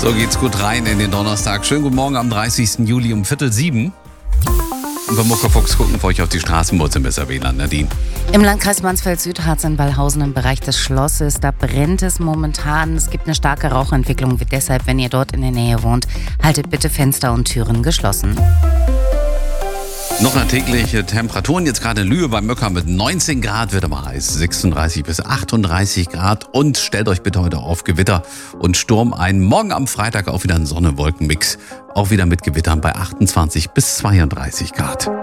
So geht's gut rein in den Donnerstag. Schönen guten Morgen am 30. Juli um 6:45. Und beim Muckefuchs gucken wir euch auf die Straßenbussemesser WLAN, Nadine. Im Landkreis Mansfeld-Südharz in Wallhausen im Bereich des Schlosses, da brennt es momentan. Es gibt eine starke Rauchentwicklung. Deshalb, wenn ihr dort in der Nähe wohnt, haltet bitte Fenster und Türen geschlossen. Noch alltägliche Temperaturen, jetzt gerade in Lühe beim Möcker mit 19 Grad, wird aber heiß, 36 bis 38 Grad. Und stellt euch bitte heute auf Gewitter und Sturm ein. Morgen am Freitag auch wieder ein Sonne-Wolken-Mix, auch wieder mit Gewittern bei 28 bis 32 Grad.